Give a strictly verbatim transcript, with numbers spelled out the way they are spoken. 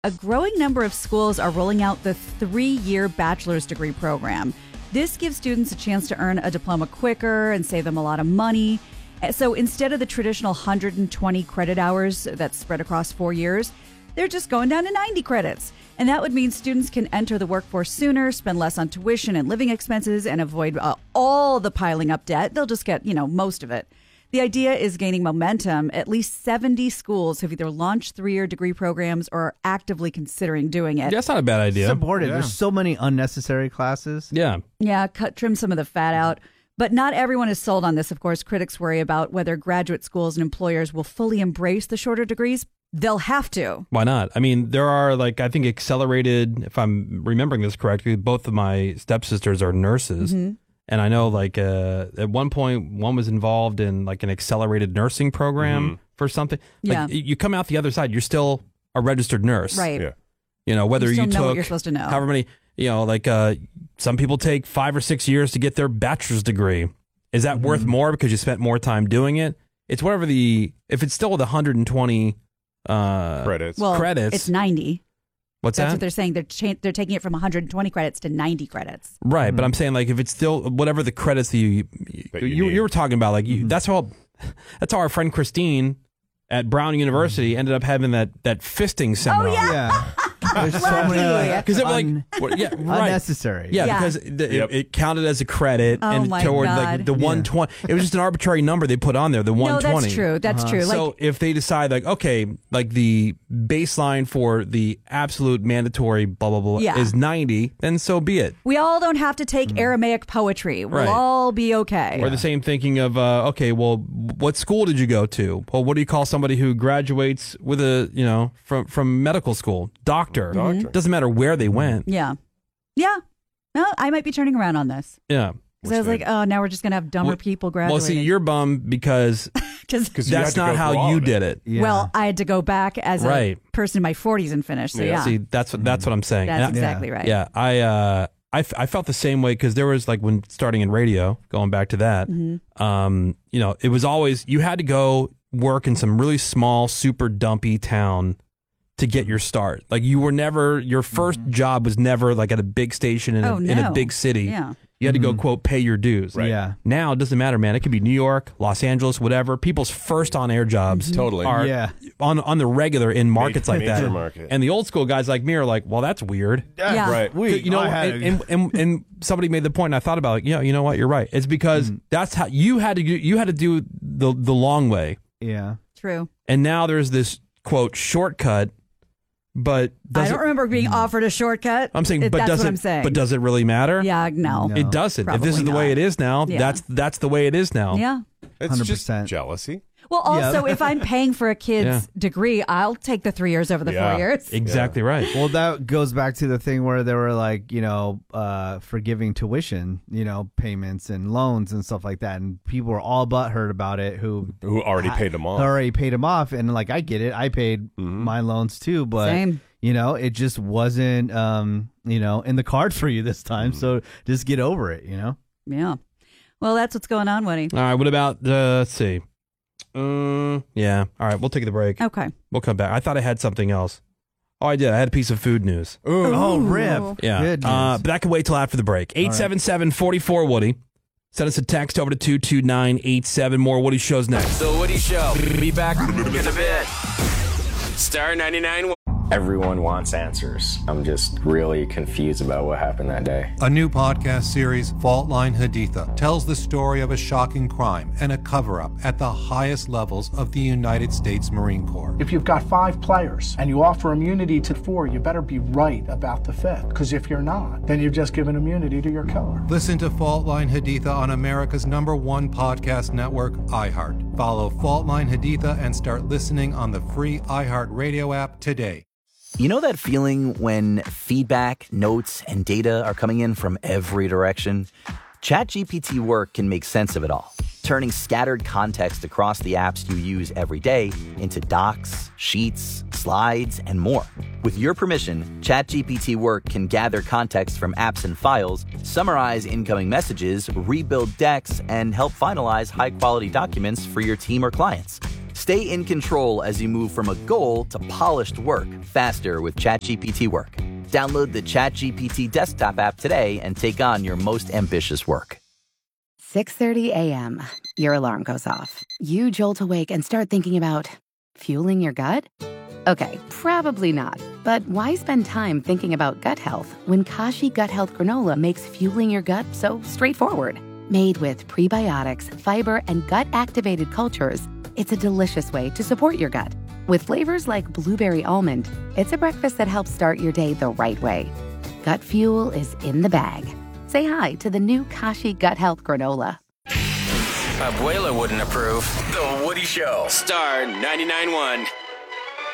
a growing number of schools are rolling out the three-year bachelor's degree program. This gives students a chance to earn a diploma quicker and save them a lot of money. So instead of the traditional one hundred twenty credit hours that's spread across four years, they're just going down to ninety credits. And that would mean students can enter the workforce sooner, spend less on tuition and living expenses, and avoid uh, all the piling up debt. They'll just get, you know, most of it. The idea is gaining momentum. At least seventy schools have either launched three-year degree programs or are actively considering doing it. That's not a bad idea. Supported. Yeah. There's so many unnecessary classes. Yeah. Yeah, cut, trim some of the fat out. But not everyone is sold on this, of course. Critics worry about whether graduate schools and employers will fully embrace the shorter degrees. They'll have to. Why not? I mean, there are, like, I think accelerated, if I'm remembering this correctly, both of my stepsisters are nurses. Mm-hmm. And I know, like, uh, at one point, one was involved in, like, an accelerated nursing program Mm-hmm. for something. Yeah. Like, you come out the other side, you're still a registered nurse. Right. Yeah. You know, whether You still you know took what you're supposed to know. however many, you know, like, uh, some people take five or six years to get their bachelor's degree. Is that Mm-hmm. worth more because you spent more time doing it? It's whatever the, if it's still with one hundred twenty uh, Credits. Well, credits. it's ninety. What's That's that? what they're saying. They're cha- they're taking it from one hundred twenty credits to ninety credits. Right, but I'm saying, like, if it's still whatever the credits that you That you, you you, need. were talking about, like, you, that's how that's how our friend Christine at Brown University ended up having that that fisting seminar. Oh, yeah. Yeah. There's so many like, because it was un- like well, yeah, right. unnecessary. Yeah, Yeah. because the, Yep. it, it counted as a credit, Oh, and my toward God. like the Yeah. one twenty. It was just an arbitrary number they put on there. The one No, twenty. that's true. That's true. Like, So if they decide, like, okay, like the baseline for the absolute mandatory blah blah blah Yeah. is ninety, then so be it. we all don't have to take Aramaic poetry. We'll Right. all be okay. Or the same thinking of, uh, okay, well, what school did you go to? Well, what do you call somebody who graduates with a, you know, from from medical school? Doctor. Doctor. Doesn't matter where they went. Yeah. Yeah. No, I might be turning around on this. Yeah. Because I was like, oh, now we're just going to have dumber Well- people Well, graduating. see, you're bummed because 'Cause- Because you that's had to not go how through all you of it. did it. Yeah. Well, I had to go back as Right. a person in my forties and finish. So, Yeah. yeah. See, that's what that's what I'm saying. That's And I- exactly right. Yeah, I uh, I, f- I felt the same way because there was like when starting in radio, going back to that, Mm-hmm. um, you know, it was always you had to go work in some really small, super dumpy town to get your start. Like you were never your first job was never like at a big station in, Oh, a, in a no. big city. Yeah. You had to go quote pay your dues. Right. Yeah. Now it doesn't matter, man. It could be New York, Los Angeles, whatever. People's first on air jobs Totally. are Yeah. on on the regular in markets like major that. market. And the old school guys like me are like, well, that's weird. Yeah. Right. We, you know, I had and, a- and, and and somebody made the point. And I thought about it. Yeah, you know what? You're right. It's because that's how you had to do, you had to do the the long way, yeah. True. and now there's this quote shortcut. But I does don't it, remember being offered a shortcut. I'm saying, It- but that's does what it? I'm saying. But does it really matter? Yeah, no. No. It doesn't. if this is Probably the way not. it is now, Yeah. that's that's the way it is now. Yeah. It's one hundred just percent. jealousy. Well, also, Yeah. if I'm paying for a kid's Yeah. degree, I'll take the three years over the Yeah. four years. Exactly right. Well, that goes back to the thing where they were like, you know, uh, forgiving tuition, you know, payments and loans and stuff like that. And people were all butthurt about it who Who already paid them off. already paid them off. And like, I get it. I paid my loans too. But, Same. you know, it just wasn't, um, you know, in the card for you this time. So just get over it, you know? Yeah. Well, that's what's going on, Woody. All right. What about uh, let's see. Um. Yeah. All right. We'll take the break. Okay. We'll come back. I thought I had something else. Oh, I did. I had a piece of food news. Oh, Ooh. rip. Yeah. Good Uh, news. but that can wait till after the break. eight seven seven, four four, Woody. Send us a text over to two two nine eight seven. More Woody shows next. The Woody Show. Be back in a bit. Star ninety-nine. Everyone wants answers. I'm just really confused about what happened that day. A new podcast series, Fault Line Haditha, tells the story of a shocking crime and a cover-up at the highest levels of the United States Marine Corps. If you've got five players and you offer immunity to four, you better be right about the fifth. Because if you're not, then you've just given immunity to your killer. Listen to Fault Line Haditha on America's number one podcast network, iHeart. Follow Fault Line Haditha and start listening on the free iHeart Radio app today. You know that feeling when feedback, notes, and data are coming in from every direction? ChatGPT Work can make sense of it all, turning scattered context across the apps you use every day into docs, sheets, slides, and more. With your permission, ChatGPT Work can gather context from apps and files, summarize incoming messages, rebuild decks, and help finalize high-quality documents for your team or clients. Stay in control as you move from a goal to polished work faster with ChatGPT Work. Download the ChatGPT desktop app today and take on your most ambitious work. six thirty a.m. Your alarm goes off. You jolt awake and start thinking about fueling your gut? Okay, probably not. But why spend time thinking about gut health when Kashi Gut Health Granola makes fueling your gut so straightforward? Made with prebiotics, fiber, and gut-activated cultures, it's a delicious way to support your gut. With flavors like blueberry almond, it's a breakfast that helps start your day the right way. Gut fuel is in the bag. Say hi to the new Kashi Gut Health Granola. Abuela wouldn't approve. The Woody Show. Star ninety-nine point one.